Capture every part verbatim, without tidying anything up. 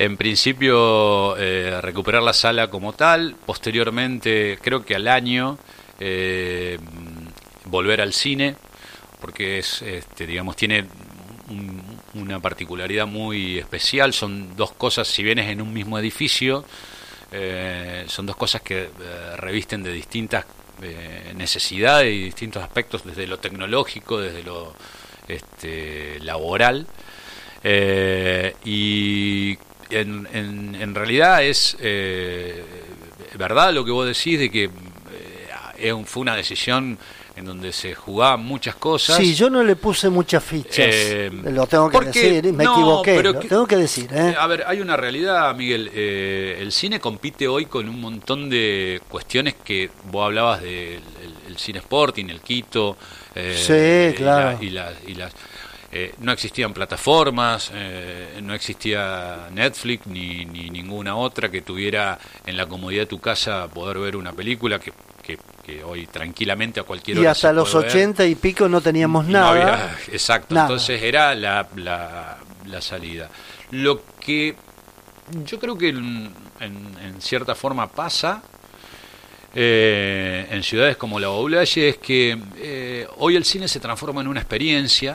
En principio, eh, recuperar la sala como tal, posteriormente, creo que al año, eh, volver al cine, porque es, este, digamos, tiene un, una particularidad muy especial. Son dos cosas, si bien es en un mismo edificio, eh, son dos cosas que eh, revisten de distintas eh, necesidades y distintos aspectos, desde lo tecnológico, desde lo este, laboral, eh, y en, en, en realidad es eh, verdad lo que vos decís de que eh, fue una decisión en donde se jugaban muchas cosas. Sí, yo no le puse muchas fichas, eh, lo tengo que porque, decir, me no, equivoqué, lo que, tengo que decir. ¿eh? A ver, hay una realidad, Miguel, eh, el cine compite hoy con un montón de cuestiones que vos hablabas del el, el cine Sporting, el Quito, eh, sí, claro. y, la, y, la, y las... Eh, no existían plataformas, eh, no existía Netflix ni, ni ninguna otra que tuviera en la comodidad de tu casa poder ver una película que, que, que hoy tranquilamente a cualquier hora y hasta se los puede ochenta ver. Y pico no teníamos no nada. Había, exacto, nada. Entonces era la, la, la salida. Lo que yo creo que en, en, en cierta forma pasa eh, en ciudades como La Baulalle es que eh, hoy el cine se transforma en una experiencia.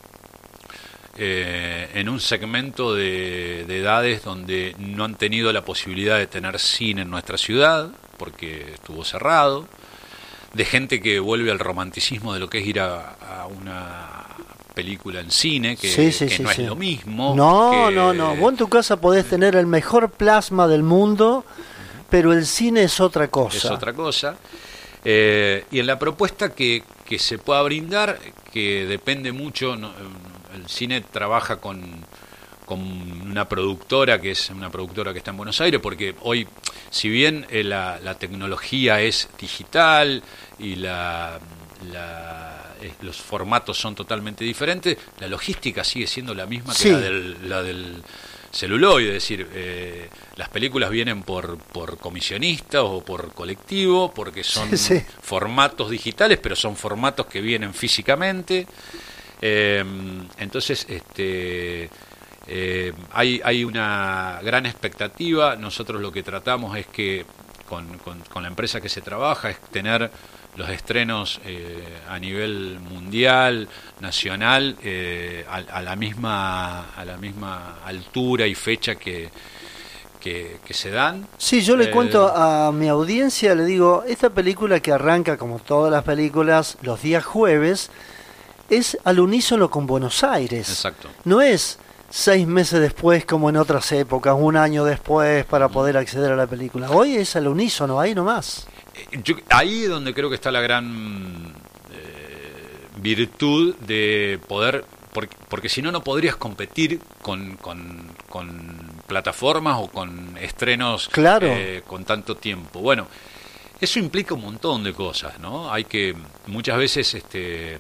Eh, en un segmento de, de edades donde no han tenido la posibilidad de tener cine en nuestra ciudad porque estuvo cerrado, de gente que vuelve al romanticismo de lo que es ir a, a una película en cine, que, sí, sí, que sí, no sí. es lo mismo. No, que, no, no. Vos en tu casa podés tener el mejor plasma del mundo, pero el cine es otra cosa. Es otra cosa. Eh, y en la propuesta que, que se pueda brindar, que depende mucho... No, el cine trabaja con, con una productora que es una productora que está en Buenos Aires, porque hoy, si bien eh, la, la tecnología es digital y la, la, eh, los formatos son totalmente diferentes, la logística sigue siendo la misma que sí. la del, la del celuloide, es decir, eh, las películas vienen por, por comisionistas o por colectivo, porque son sí, sí. formatos digitales, pero son formatos que vienen físicamente. Eh, entonces este, eh, hay, hay una gran expectativa. Nosotros lo que tratamos es que con, con, con la empresa que se trabaja es tener los estrenos eh, a nivel mundial, nacional, eh, a, a la misma a la misma altura y fecha que Que, que se dan. Sí, yo le eh, cuento a mi audiencia, le digo, esta película que arranca como todas las películas los días jueves es al unísono con Buenos Aires. Exacto. No es seis meses después como en otras épocas, un año después para poder acceder a la película. Hoy es al unísono, ahí nomás. Yo, ahí es donde creo que está la gran eh, virtud de poder, porque, porque si no, no podrías competir con, con, con plataformas o con estrenos claro. eh, con tanto tiempo. Bueno, eso implica un montón de cosas, ¿no? Hay que, muchas veces, este...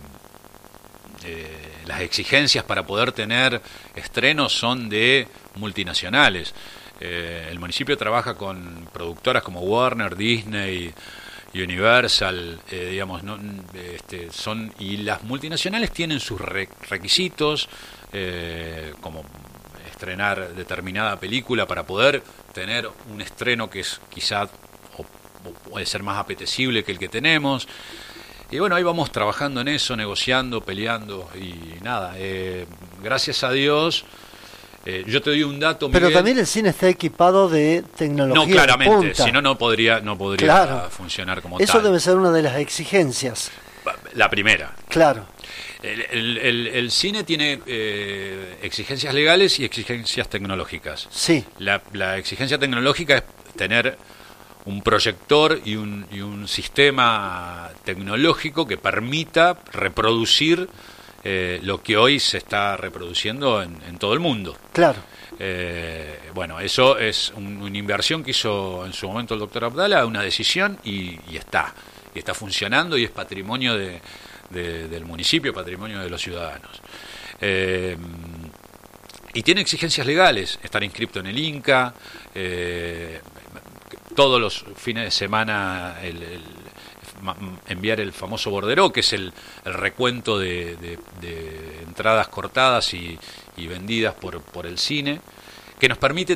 Eh, las exigencias para poder tener estrenos son de multinacionales. Eh, el municipio trabaja con productoras como Warner, Disney, Universal, eh, digamos, no, este, son y las multinacionales tienen sus re- requisitos, eh, como estrenar determinada película para poder tener un estreno que es quizá o, o puede ser más apetecible que el que tenemos. Y bueno, ahí vamos trabajando en eso, negociando, peleando y nada, eh, gracias a Dios, eh, yo te doy un dato, Miguel. Pero también el cine está equipado de tecnología. No, claramente, punta. si no, no podría, no podría claro. funcionar como eso tal. Eso debe ser una de las exigencias. La primera. Claro. El, el, el, el cine tiene eh, exigencias legales y exigencias tecnológicas. Sí. La, la exigencia tecnológica es tener un proyector y un, y un sistema tecnológico que permita reproducir eh, lo que hoy se está reproduciendo en, en todo el mundo. Claro. Eh, bueno, eso es un, una inversión que hizo en su momento el doctor Abdala, una decisión y, y está. Y está funcionando y es patrimonio de, de, del municipio, patrimonio de los ciudadanos. Eh, y tiene exigencias legales, estar inscripto en el INCA, eh, todos los fines de semana el, el, enviar el famoso borderó, que es el, el recuento de, de, de entradas cortadas y, y vendidas por, por el cine, que nos permite